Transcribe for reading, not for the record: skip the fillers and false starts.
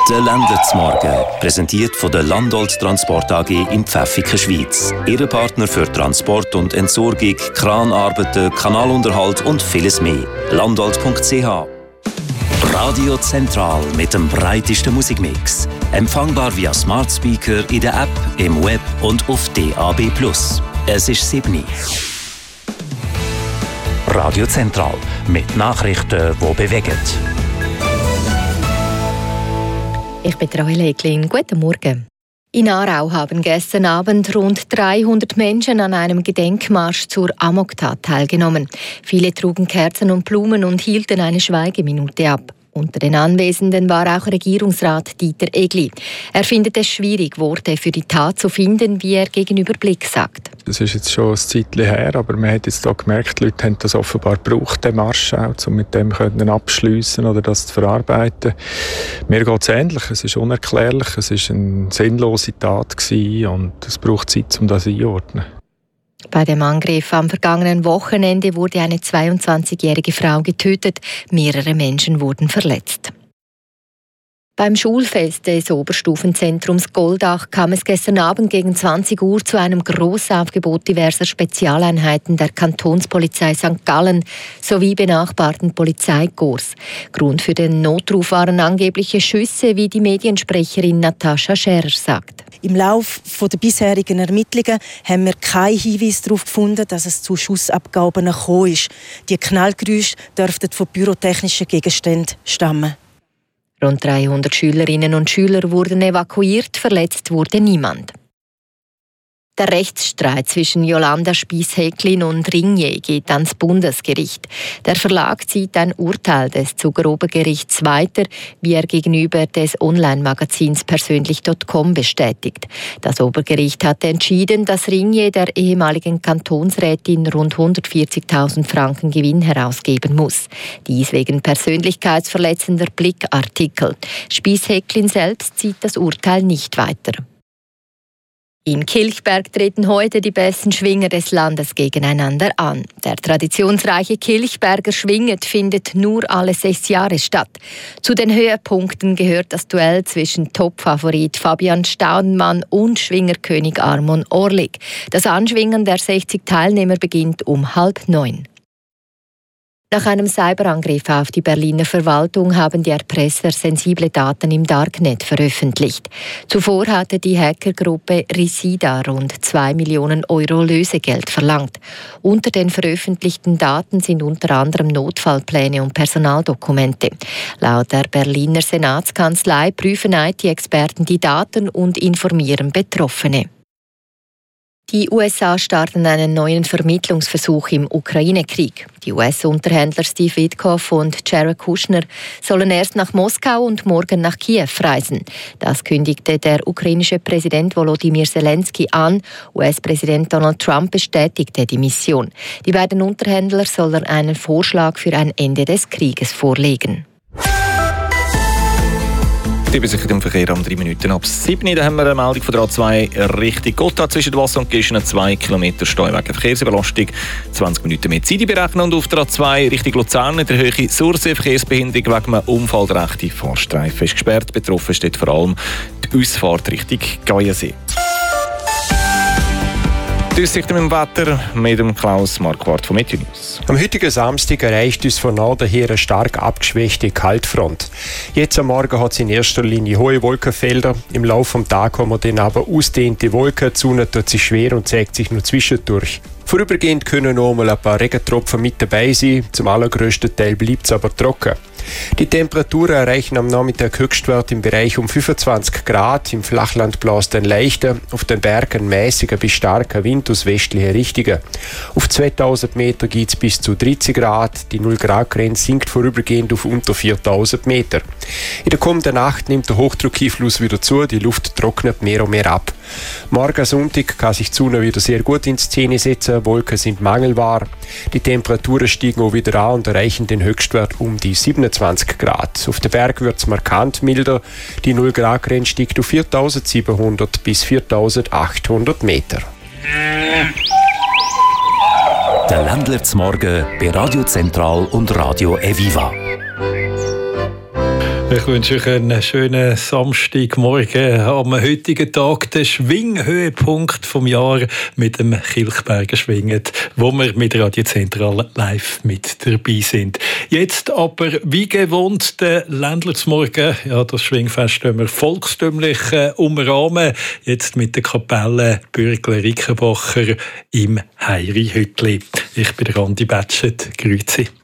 Der Ländlersmorgen, präsentiert von der Landolt Transport AG in Pfäffiken, Schweiz. Ihre Partner für Transport und Entsorgung, Kranarbeiten, Kanalunterhalt und vieles mehr. Landolt.ch. Radio Zentral mit dem breitesten Musikmix. Empfangbar via Smart Speaker in der App, im Web und auf DAB+. Es ist 7 Radio Zentral mit Nachrichten, die bewegen. Ich bin Rahel Eglin. Guten Morgen. In Aarau haben gestern Abend rund 300 Menschen an einem Gedenkmarsch zur Amoktat teilgenommen. Viele trugen Kerzen und Blumen und hielten eine Schweigeminute ab. Unter den Anwesenden war auch Regierungsrat Dieter Egli. Er findet es schwierig, Worte für die Tat zu finden, wie er gegenüber Blick sagt. Das ist jetzt schon ein Zeitchen her, aber man hat jetzt auch gemerkt, die Leute haben das offenbar gebraucht, den Marsch auch, um mit dem abschliessen oder das zu verarbeiten. Mir geht es ähnlich, es ist unerklärlich, es war eine sinnlose Tat und es braucht Zeit, um das einzuordnen. Bei dem Angriff am vergangenen Wochenende wurde eine 22-jährige Frau getötet, mehrere Menschen wurden verletzt. Beim Schulfest des Oberstufenzentrums Goldach kam es gestern Abend gegen 20 Uhr zu einem Grossaufgebot diverser Spezialeinheiten der Kantonspolizei St. Gallen sowie benachbarten Polizeikorps. Grund für den Notruf waren angebliche Schüsse, wie die Mediensprecherin Natascha Scherer sagt. Im Laufe der bisherigen Ermittlungen haben wir keinen Hinweis darauf gefunden, dass es zu Schussabgaben gekommen ist. Die Knallgeräusche dürften von pyrotechnischen Gegenständen stammen. Rund 300 Schülerinnen und Schüler wurden evakuiert, verletzt wurde niemand. Der Rechtsstreit zwischen Jolanda Spiess-Häcklin und Ringier geht ans Bundesgericht. Der Verlag zieht ein Urteil des Zuger Obergerichts weiter, wie er gegenüber des Online-Magazins persönlich.com bestätigt. Das Obergericht hatte entschieden, dass Ringier der ehemaligen Kantonsrätin rund 140.000 Franken Gewinn herausgeben muss. Dies wegen persönlichkeitsverletzender Blickartikel. Spiess-Häcklin selbst zieht das Urteil nicht weiter. In Kilchberg treten heute die besten Schwinger des Landes gegeneinander an. Der traditionsreiche Kilchberger Schwinget findet nur alle 6 Jahre statt. Zu den Höhepunkten gehört das Duell zwischen Topfavorit Fabian Staudenmann und Schwingerkönig Armon Orlik. Das Anschwingen der 60 Teilnehmer beginnt um 8:30. Nach einem Cyberangriff auf die Berliner Verwaltung haben die Erpresser sensible Daten im Darknet veröffentlicht. Zuvor hatte die Hackergruppe Risida rund 2 Millionen Euro Lösegeld verlangt. Unter den veröffentlichten Daten sind unter anderem Notfallpläne und Personaldokumente. Laut der Berliner Senatskanzlei prüfen IT-Experten die Daten und informieren Betroffene. Die USA starten einen neuen Vermittlungsversuch im Ukraine-Krieg. Die US-Unterhändler Steve Witkoff und Jared Kushner sollen erst nach Moskau und morgen nach Kiew reisen. Das kündigte der ukrainische Präsident Volodymyr Zelensky an. US-Präsident Donald Trump bestätigte die Mission. Die beiden Unterhändler sollen einen Vorschlag für ein Ende des Krieges vorlegen. Sich im Verkehr um 3 Minuten ab 7. Da haben wir eine Meldung von der A2 Richtung Gotthard zwischen Wasser und Gischen, 2 Kilometer Stau wegen Verkehrsüberlastung, 20 Minuten mehr Zeit berechnen. Und auf der A2 Richtung Luzern in der Höhe Sursee Verkehrsbehinderung wegen einem Unfall. Der rechte Fahrstreifen ist gesperrt. Betroffen steht vor allem die Ausfahrt Richtung Gaiensee. Die Aussichten mit dem Wetter mit dem Klaus Marquardt von Meteo News. Am heutigen Samstag erreicht uns von Norden her eine stark abgeschwächte Kaltfront. Jetzt am Morgen hat es in erster Linie hohe Wolkenfelder. Im Laufe des Tages haben wir dann aber ausdehnte Wolken. Die Sonne tut sich schwer und zeigt sich nur zwischendurch. Vorübergehend können noch mal ein paar Regentropfen mit dabei sein. Zum allergrößten Teil bleibt es aber trocken. Die Temperaturen erreichen am Nachmittag Höchstwert im Bereich um 25 Grad. Im Flachland bläst ein leichter, auf den Bergen mäßiger bis starker Wind aus westlicher Richtung. Auf 2000 Meter geht es bis zu 30 Grad. Die 0-Grad-Grenze sinkt vorübergehend auf unter 4000 Meter. In der kommenden Nacht nimmt der Hochdruckeinfluss wieder zu, die Luft trocknet mehr und mehr ab. Morgen Sonntag kann sich die Sonne wieder sehr gut in Szene setzen, Wolken sind mangelbar. Die Temperaturen steigen auch wieder an und erreichen den Höchstwert um die 27 Grad. Auf den Berg wird es markant milder, die 0-Grad-Grenze steigt auf 4700 bis 4800 Meter. Der Ländlersmorgen bei Radio Zentral und Radio Eviva. Ich wünsche euch einen schönen Samstagmorgen am heutigen Tag, den Schwinghöhepunkt vom Jahr mit dem Kilchberger Schwingen, wo wir mit Radio Zentral live mit dabei sind. Jetzt aber, wie gewohnt, der Ländlersmorgen. Ja, das Schwingfest können wir volkstümlich umrahmen. Jetzt mit der Kapelle Bürgle-Rickenbacher im Heiri-Hütli. Ich bin Andi Betschet. Grüezi.